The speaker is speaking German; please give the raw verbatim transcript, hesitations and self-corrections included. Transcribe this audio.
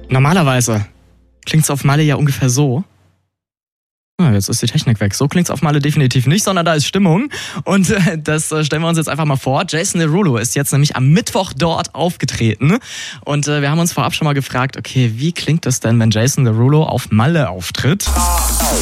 Normalerweise klingt's auf Malle ja ungefähr so. Ah, jetzt ist die Technik weg. So klingt's auf Malle definitiv nicht, sondern da ist Stimmung. Und äh, das äh, stellen wir uns jetzt einfach mal vor. Jason Derulo ist jetzt nämlich am Mittwoch dort aufgetreten. Und äh, wir haben uns vorab schon mal gefragt, okay, wie klingt das denn, wenn Jason Derulo auf Malle auftritt?